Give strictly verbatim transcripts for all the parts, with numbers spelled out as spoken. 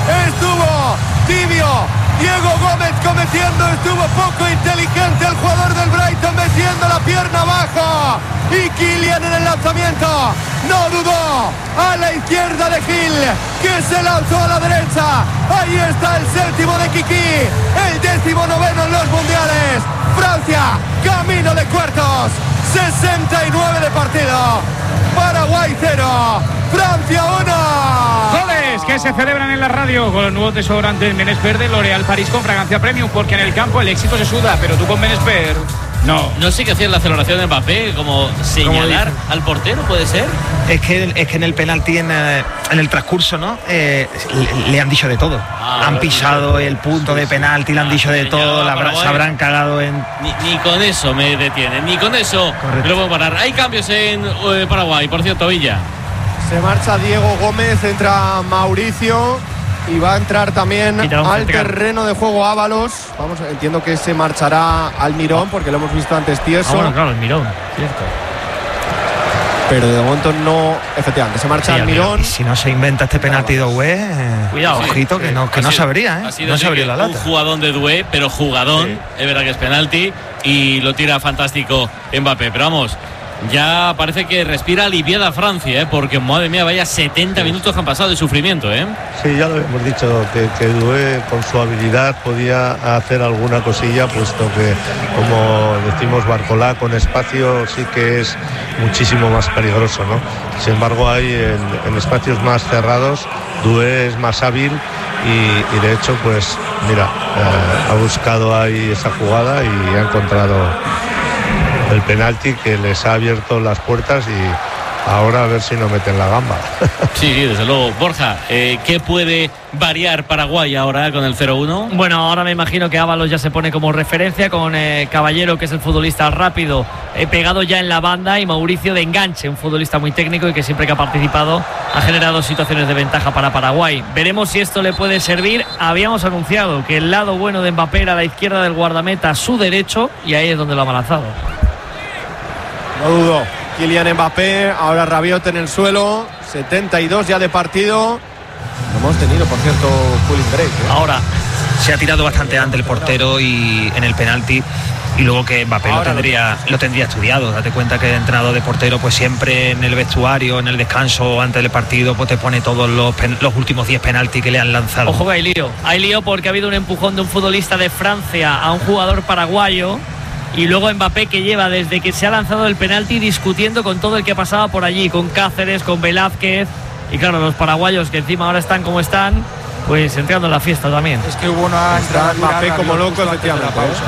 estuvo tibio Diego Gómez cometiendo, estuvo poco inteligente el jugador del Brighton metiendo la pierna baja, y Kylian en el lanzamiento no dudó, a la izquierda de Gil, que se lanzó a la derecha. Ahí está el séptimo de Kiki, el décimo noveno en los mundiales. Francia, camino de cuartos, sesenta y nueve de partido. Paraguay cero, Francia uno. Goles que se celebran en la radio con los nuevos desodorantes Menes Verde, L'Oréal París con fragancia premium, porque en el campo el éxito se suda, pero tú con Menes Verde no. No sé qué hacía la celebración de Mbappé, como señalar al portero, ¿puede ser? Es que, es que en el penalti, en, en el transcurso, ¿no? Eh, le, le han dicho de todo. Ah, han pisado el punto de penalti, le han dicho de todo, la, se habrán cagado en... Ni, ni con eso me detienen, ni con eso me lo puedo parar. Hay cambios en eh, Paraguay, por cierto, Villa. Se marcha Diego Gómez, entra Mauricio y va a entrar también al terreno de juego Ábalos. Vamos, entiendo que se marchará Almirón porque lo hemos visto antes tieso. Ah, bueno, claro, Almirón, cierto. Pero de momento no, efectivamente, se marcha sí, Almirón. Y si no se inventa este penalti de Doué, eh, cuidado, ojito, sí, que no, que no sido, sabría, ¿eh? No sabría la lata. Un jugadón de Doué, pero jugadón, sí. Es verdad que es penalti y lo tira fantástico Mbappé, pero vamos. Ya parece que respira aliviada Francia, ¿eh? Porque madre mía, vaya setenta minutos que han pasado de sufrimiento, ¿eh? Sí, ya lo hemos dicho, que, que Doué con su habilidad podía hacer alguna cosilla, puesto que, como decimos, Barcolá con espacio sí que es muchísimo más peligroso, ¿no? Sin embargo, hay en, en espacios más cerrados, Doué es más hábil y, y de hecho, pues mira, eh, ha buscado ahí esa jugada y ha encontrado el penalti que les ha abierto las puertas, y ahora a ver si no meten la gamba. Sí, desde luego. Borja, eh, ¿qué puede variar Paraguay ahora con el cero uno? Bueno, ahora me imagino que Ábalos ya se pone como referencia, con eh, Caballero, que es el futbolista rápido, eh, pegado ya en la banda, y Mauricio de enganche, un futbolista muy técnico y que siempre que ha participado ha generado situaciones de ventaja para Paraguay. Veremos si esto le puede servir. Habíamos anunciado que el lado bueno de Mbappé era la izquierda del guardameta, a su derecho, y ahí es donde lo ha balanzado. No dudo. Kylian Mbappé, ahora Rabiot en el suelo, setenta y dos ya de partido. Hemos tenido, por cierto, cooling break, ¿eh? Ahora se ha tirado bastante antes el portero y en el penalti, y luego que Mbappé lo tendría, lo tendría estudiado. Date cuenta que el entrenador de portero, pues siempre en el vestuario, en el descanso, antes del partido, pues te pone todos los, los últimos diez penaltis que le han lanzado. Ojo, que hay lío. Hay lío porque ha habido un empujón de un futbolista de Francia a un jugador paraguayo. Y luego Mbappé, que lleva desde que se ha lanzado el penalti discutiendo con todo el que pasaba por allí, con Cáceres, con Velázquez. Y claro, los paraguayos, que encima ahora están como están, pues entrando en la fiesta también. Es que hubo una entrada Mbappé como loco, efectivamente.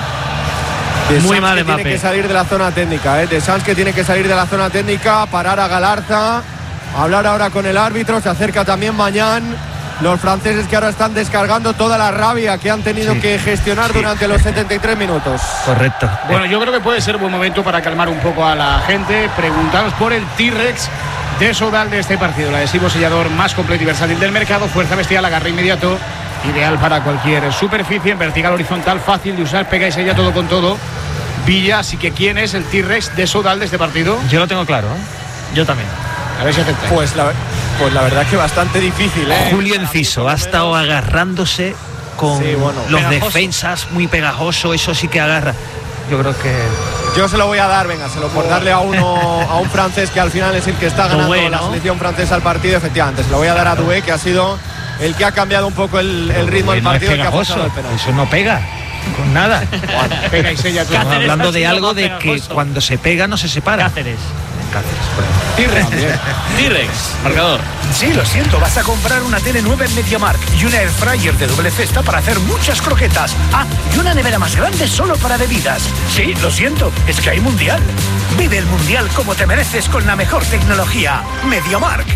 De Muy Sanz, mal que Mbappé. Tiene que salir de la zona técnica, ¿eh? De Sanz, que tiene que salir de la zona técnica, parar a Galarza, hablar ahora con el árbitro. Se acerca también Mañán. Los franceses, que ahora están descargando toda la rabia que han tenido sí, que gestionar sí. durante los setenta y tres minutos. Correcto. Bueno, yo creo que puede ser buen momento para calmar un poco a la gente. Preguntaros por el T-Rex de Sodal de este partido, el adhesivo sellador más completo y versátil del mercado. Fuerza bestial, agarre inmediato, ideal para cualquier superficie, en vertical, horizontal, fácil de usar, pega y sella todo con todo. Villa, así que ¿quién es el T-Rex de Sodal de este partido? Yo lo tengo claro, ¿eh? Yo también. A ver si aceptáis. Pues la, pues la verdad que bastante difícil, ¿eh? Julio Enciso ha estado agarrándose con sí, bueno, los pegajoso. defensas, muy pegajoso, eso sí que agarra. Yo creo que... Yo se lo voy a dar, venga, se lo por darle a uno a un francés que al final es el que está ganando Doué, ¿no? La selección francesa al partido, efectivamente. Se lo voy a dar a Doué, que ha sido el que ha cambiado un poco el, el ritmo del partido. No es pegajoso, eso no pega con nada. Bueno, pega y sella todo. Estamos hablando de algo de que cuando se pega no se separa. Cáceres. T-Rex, T-Rex, marcador. Sí, lo siento, vas a comprar una tele nueva en MediaMarkt y una air fryer de doble cesta para hacer muchas croquetas. Ah, y una nevera más grande solo para bebidas. Sí, lo siento, es que hay mundial. Vive el mundial como te mereces con la mejor tecnología. MediaMarkt.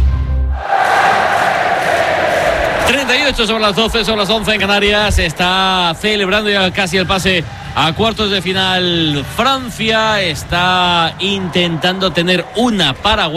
treinta y ocho sobre las doce, son las once en Canarias. Está celebrando ya casi el pase a cuartos de final. Francia está intentando tener una Paraguay.